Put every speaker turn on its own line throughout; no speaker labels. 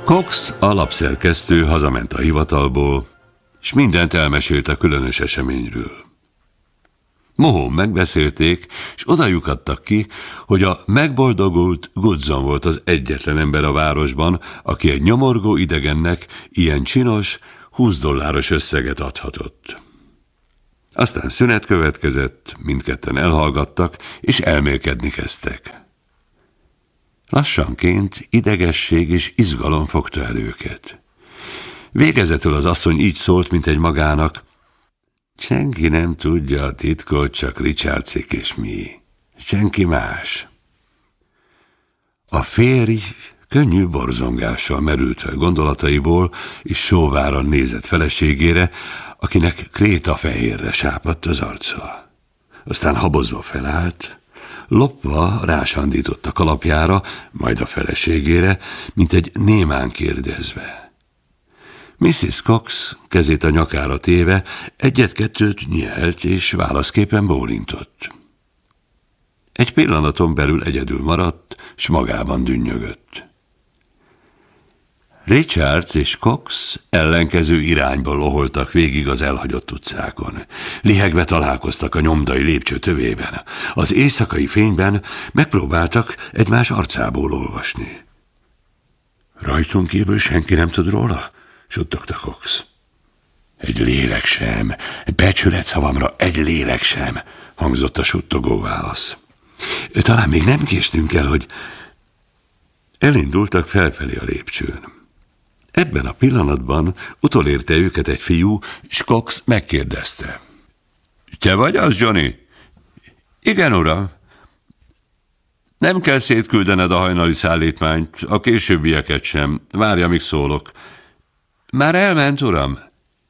Cox, a lapszerkesztő hazament a hivatalból, és mindent elmesélt a különös eseményről. Mohón megbeszélték, és oda lyukadtak ki, hogy a megboldogult Goodson volt az egyetlen ember a városban, aki egy nyomorgó idegennek ilyen csinos, $20 összeget adhatott. Aztán szünet következett, mindketten elhallgattak, és elmélkedni kezdtek. Lassanként idegesség és izgalom fogta el őket. Végezetül az asszony így szólt, mint egy magának: senki nem tudja a titkot, csak Richardsék és mi. Senki más. A férj könnyű borzongással merült fel gondolataiból, és sóváran nézett feleségére, akinek krétafehérre sápadt az arca. Aztán habozva felállt, lopva rásandított a kalapjára, majd a feleségére, mint egy némán kérdezve. Mrs. Cox kezét a nyakára téve egyet-kettőt nyelt, és válaszképpen bólintott. Egy pillanaton belül egyedül maradt, s magában dünnyögött. Richards és Cox ellenkező irányból loholtak végig az elhagyott utcákon. Lihegve találkoztak a nyomdai lépcső tövében. Az éjszakai fényben megpróbáltak egymás arcából olvasni. Rajtunk kívül senki nem tud róla? Suttogta Cox. Egy lélek sem, becsület szavamra egy lélek sem, hangzott a suttogó válasz. Talán még nem késtünk el, hogy... Elindultak felfelé a lépcsőn. Ebben a pillanatban utolérte őket egy fiú, és Cox megkérdezte. Te vagy az, Johnny? Igen, uram. Nem kell szétküldened a hajnali szállítmányt, a későbbieket sem. Várj, amíg szólok. Már elment, uram?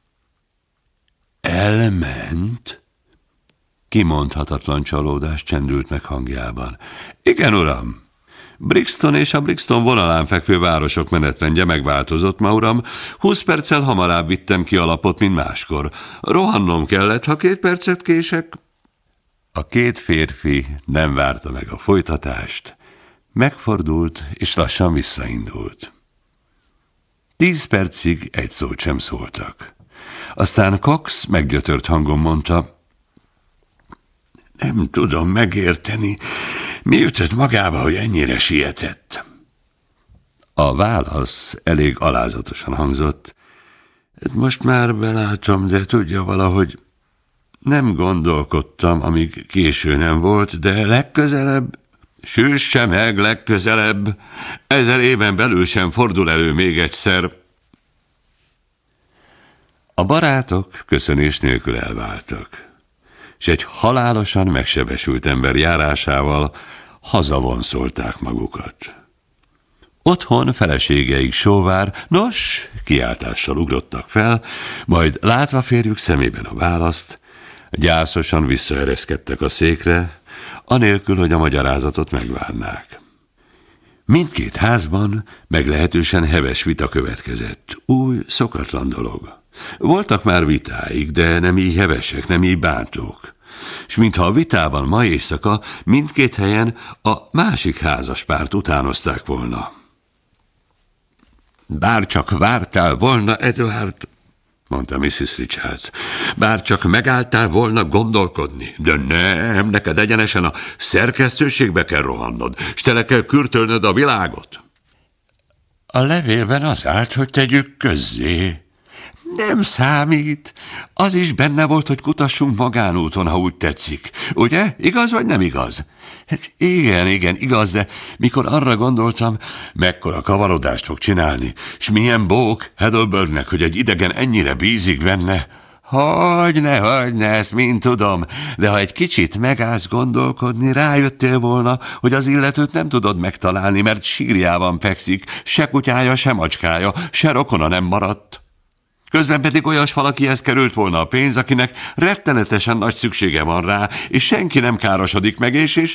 Elment? Kimondhatatlan csalódás csendült meg hangjában. Igen, uram. Brixton és a Brixton vonalán fekvő városok menetrendje megváltozott ma, uram. 20 perccel hamarabb vittem ki a lapot, mint máskor. Rohannom kellett, ha 2 percet kések. A két férfi nem várta meg a folytatást. Megfordult, és lassan visszaindult. 10 percig egy szót sem szóltak. Aztán Cox meggyötört hangon mondta: nem tudom megérteni, mi ütött magába, hogy ennyire sietett? A válasz elég alázatosan hangzott. Most már belátom, de tudja, valahogy nem gondolkodtam, amíg késő nem volt, de legközelebb... Süsse meg legközelebb! 1000 éven belül sem fordul elő még egyszer. A barátok köszönés nélkül elváltak, és egy halálosan megsebesült ember járásával hazavonszolták magukat. Otthon feleségeik sóvár, nos, kiáltással ugrottak fel, majd látva férjük szemében a választ, gyászosan visszaereszkedtek a székre, anélkül, hogy a magyarázatot megvárnák. Mindkét házban meglehetősen heves vita következett, új, szokatlan dolog. Voltak már vitáik, de nem így hevesek, nem így bántók. És mintha a vitában ma éjszaka mindkét helyen a másik házaspárt utánozták volna. Bár csak vártál volna, Edward, mondta Mrs. Richards. Bár csak megálltál volna gondolkodni. De nem, neked egyenesen a szerkesztőségbe kell rohannod, s tele kell kürtölnöd a világot. A levélben az állt, hogy tegyük közzé. Nem számít. Az is benne volt, hogy kutassunk magánúton, ha úgy tetszik. Ugye? Igaz vagy nem igaz? Hát igen, igaz, de mikor arra gondoltam, mekkora kavarodást fog csinálni, és milyen bók Heidelbergnek, hogy egy idegen ennyire bízik benne. Hogyne, ezt mind tudom, de ha egy kicsit megállsz gondolkodni, rájöttél volna, hogy az illetőt nem tudod megtalálni, mert sírjában fekszik, se kutyája, se macskája, se rokona nem maradt. Közben pedig olyas valakihez került volna a pénz, akinek rettenetesen nagy szüksége van rá, és senki nem károsodik meg, és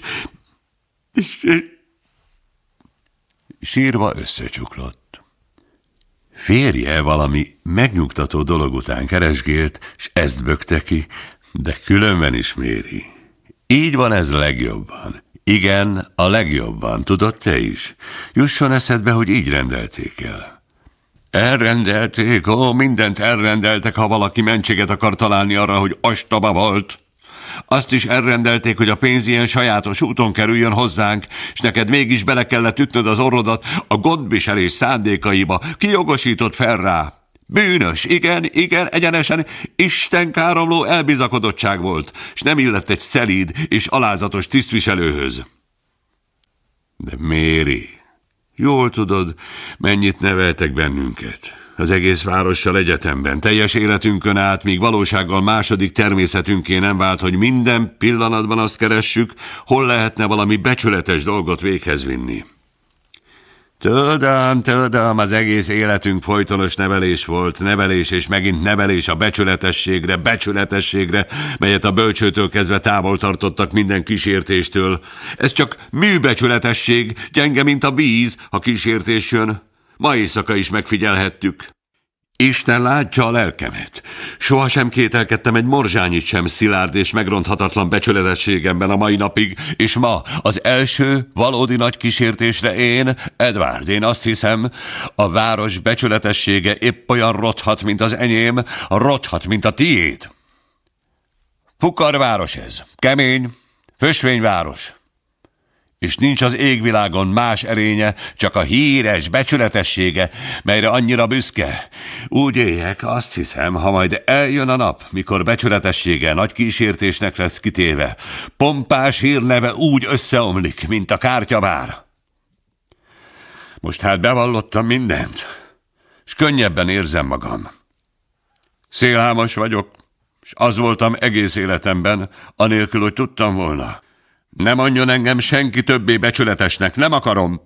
sírva összecsuklott. Férje valami megnyugtató dolog után keresgélt, s ezt bökte ki, de különben is méri. Így van ez legjobban. Igen, a legjobban, tudod te is? Jusson eszedbe, hogy így rendelték el. Elrendelték, mindent elrendeltek, ha valaki mentséget akar találni arra, hogy ostoba volt. Azt is elrendelték, hogy a pénz ilyen sajátos úton kerüljön hozzánk, és neked mégis bele kellett ütnöd az orrodat a gondviselés szándékaiba. Ki jogosított fel rá? Bűnös, igen, egyenesen istenkáromló elbizakodottság volt, és nem illett egy szelíd és alázatos tisztviselőhöz. De Mary, jól tudod, mennyit neveltek bennünket. Az egész várossal egyetemben, teljes életünkön át, míg valósággal második természetünké nem vált, hogy minden pillanatban azt keressük, hol lehetne valami becsületes dolgot véghez vinni. Tudom, az egész életünk folytonos nevelés volt, nevelés és megint nevelés a becsületességre, melyet a bölcsőtől kezdve távol tartottak minden kísértéstől. Ez csak műbecsületesség, gyenge, mint a víz, ha kísértés jön. Ma éjszaka is megfigyelhettük. Isten látja a lelkemet. Sohasem kételkedtem egy morzsányit sem szilárd és megronthatatlan becsületességemben a mai napig, és ma az első valódi nagy kísértésre én azt hiszem, a város becsületessége épp olyan rothat, mint az enyém, rothat, mint a tiéd. Fukarváros ez, kemény, fösvényváros. És nincs az égvilágon más erénye, csak a híres becsületessége, melyre annyira büszke. Úgy éljek, azt hiszem, ha majd eljön a nap, mikor becsületessége nagy kísértésnek lesz kitéve, pompás hírneve úgy összeomlik, mint a kártyabár. Most hát bevallottam mindent, és könnyebben érzem magam. Szélhámos vagyok, és az voltam egész életemben, anélkül, hogy tudtam volna. Nem mondjon engem senki többé becsületesnek, nem akarom.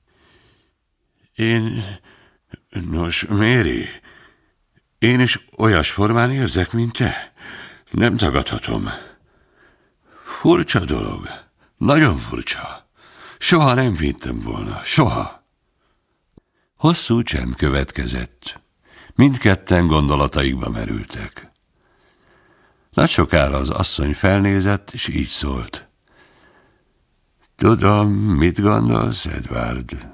Nos, Mary, én is olyas formán érzek, mint te. Nem tagadhatom. Furcsa dolog, nagyon furcsa. Soha nem vittem volna, soha. Hosszú csend következett. Mindketten gondolataikba merültek. Nagy sokára az asszony felnézett, és így szólt. Tudom, mit gondolsz, Edward?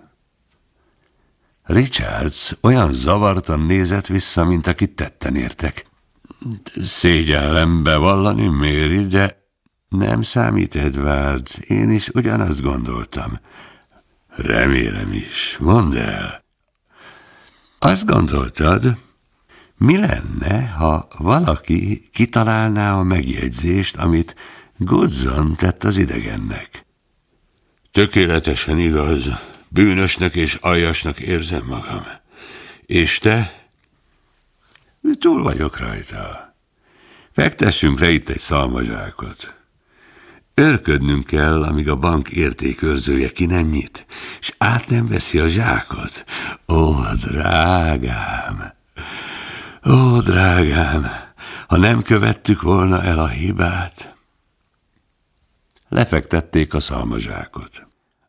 Richards olyan zavartan nézett vissza, mint akit tetten értek. Szégyellem bevallani, Mary, de nem számít, Edward. Én is ugyanazt gondoltam. Remélem is. Mondd el. Azt gondoltad, mi lenne, ha valaki kitalálná a megjegyzést, amit Goodson tett az idegennek? Tökéletesen igaz, bűnösnek és aljasnak érzem magam. És te? Túl vagyok rajta. Fektessünk le itt egy szalmazsákot. Örködnünk kell, amíg a bank értékőrzője ki nem nyit, és át nem veszi a zsákot. Ó, drágám! Ó, drágám! Ha nem követtük volna el a hibát... Lefektették a szalmazsákot.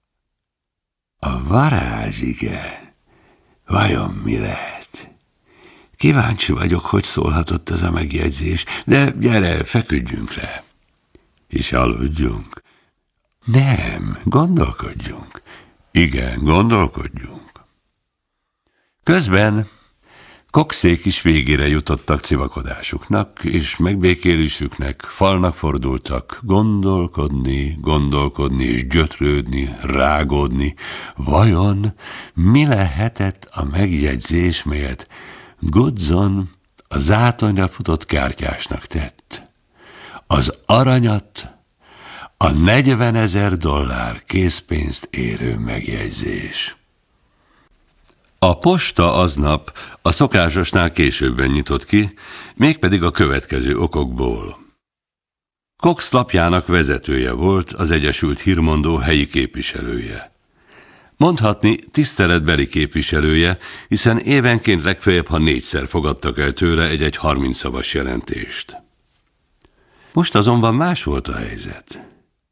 A varázsige, vajon mi lehet? Kíváncsi vagyok, hogy szólhatott ez a megjegyzés, de gyere, feküdjünk le. És aludjunk. Nem, gondolkodjunk. Igen, gondolkodjunk. Közben Coxék is végére jutottak civakodásuknak, és megbékélésüknek falnak fordultak, gondolkodni és gyötrődni, rágódni. Vajon mi lehetett a megjegyzés, melyet Goodson a zátonyra futott kártyásnak tett? Az aranyat, a $40,000 készpénzt érő megjegyzés. A posta aznap a szokásosnál későbben nyitott ki, mégpedig a következő okokból. Cox lapjának vezetője volt, az Egyesült Hírmondó helyi képviselője. Mondhatni tiszteletbeli képviselője, hiszen évenként legfeljebb, ha 4-szer fogadtak el tőle egy 30 szavas jelentést. Most azonban más volt a helyzet.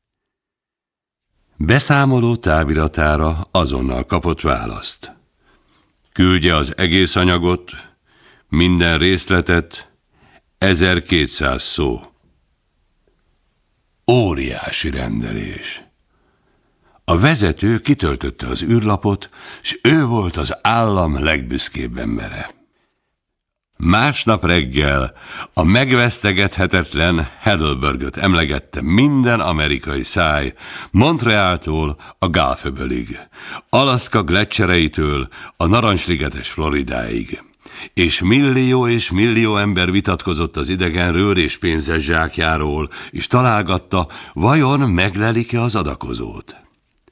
Beszámoló táviratára azonnal kapott választ. Küldje az egész anyagot, minden részletet, 1200 szó. Óriási rendelés. A vezető kitöltötte az űrlapot, s ő volt az állam legbüszkébb embere. Másnap reggel a megvesztegethetetlen Heidelbergöt emlegette minden amerikai száj, Montrealtól a Gulf-öbölig, Alaszka gleccsereitől a narancsligetes Floridáig. És millió ember vitatkozott az idegenről és pénzes zsákjáról, és találgatta, vajon meglelik-e az adakozót.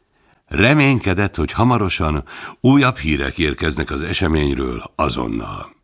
Reménykedett, hogy hamarosan újabb hírek érkeznek az eseményről azonnal.